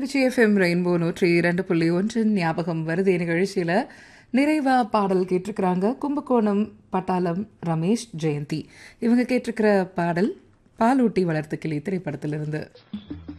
Trichy FM rainbow 102.1 ஞாபகம் வருதே நிகழ்ச்சியில் நிறைவா பாடல் கேட்டிருக்கிறாங்க கும்பகோணம் பட்டாளம் ரமேஷ் ஜெயந்தி. இவங்க கேட்டிருக்கிற பாடல் பாலூட்டி வளர்த்து கிளி திரைப்படத்திலிருந்து.